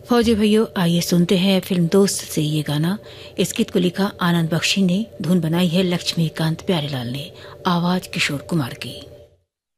फौजी भाइयों, आइए सुनते हैं फिल्म दोस्त से ये गाना। इस गीत को लिखा आनंद बख्शी ने, धुन बनाई है लक्ष्मीकांत प्यारेलाल ने, आवाज किशोर कुमार की।